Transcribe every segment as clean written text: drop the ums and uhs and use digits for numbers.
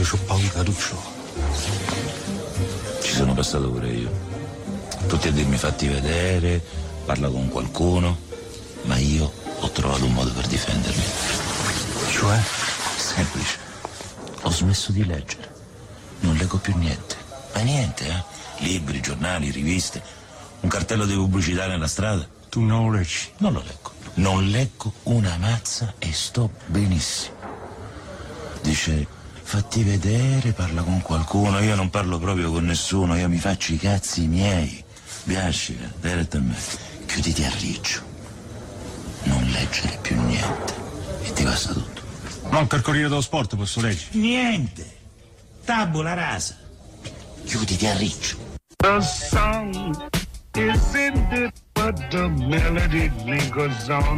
c'ho paura, Lucio. Ci sono passato pure io. Tutti a dirmi fatti vedere, parla con qualcuno, ma io ho trovato un modo per difendermi. Cioè? Semplice. Ho smesso di leggere. Non leggo più niente. Ma niente, libri, giornali, riviste, un cartello di pubblicità nella strada. Tu non lo leggi? Non lo leggo. Non leggo una mazza e sto benissimo. Dice, fatti vedere, parla con qualcuno. Io non parlo proprio con nessuno, io mi faccio i cazzi miei. Biascica, direttamente. Chiuditi a riccio. Non leggere più niente. E ti passa tutto. Manca il Corriere dello Sport, posso leggere? Niente. Tabula rasa. Chiuditi a riccio. The song is ended, but the melody lingers on.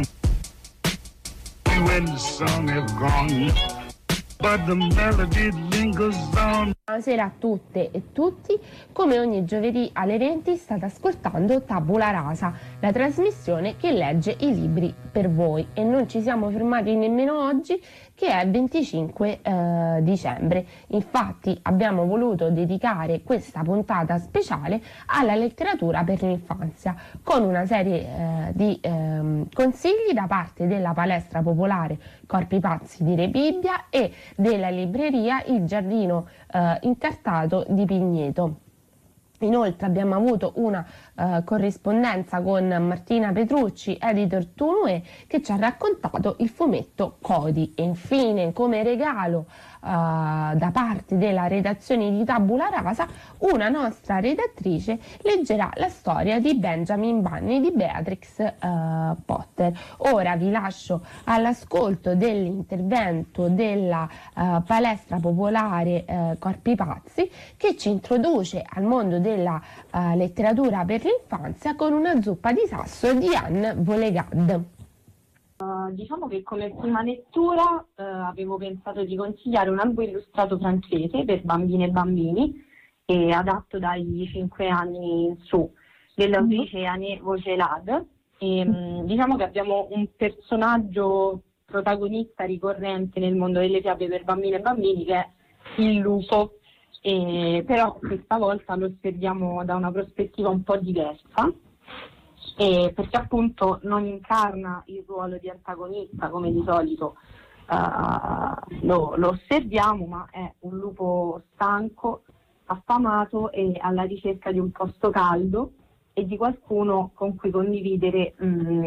When the song is gone, but the melody lingers on. Buonasera a tutte e tutti, come ogni giovedì alle 20 state ascoltando Tabula Rasa, la trasmissione che legge i libri per voi, e non ci siamo fermati nemmeno oggi che è 25 dicembre. Infatti abbiamo voluto dedicare questa puntata speciale alla letteratura per l'infanzia con una serie di consigli da parte della palestra popolare Corpi Pazzi di Rebibbia e della libreria Il Giardino Incartato di Pigneto. Inoltre abbiamo avuto una corrispondenza con Martina Petrucci, editor Tunue, che ci ha raccontato il fumetto Codi. E infine, come regalo da parte della redazione di Tabula Rasa, una nostra redattrice leggerà la storia di Benjamin Bunny di Beatrix Potter. Ora vi lascio all'ascolto dell'intervento della palestra popolare Corpi Pazzi, che ci introduce al mondo della letteratura per l'infanzia con una zuppa di sasso di Anne Volegad. Diciamo che come prima lettura avevo pensato di consigliare un albo illustrato francese per bambine e bambini, adatto dai 5 anni in su, dell'autrice Anne Vogelad. Diciamo che abbiamo un personaggio protagonista ricorrente nel mondo delle fiabe per bambine e bambini, che è il lupo, però questa volta lo osserviamo da una prospettiva un po' diversa. Perché appunto non incarna il ruolo di antagonista come di solito lo osserviamo, ma è un lupo stanco, affamato e alla ricerca di un posto caldo e di qualcuno con cui condividere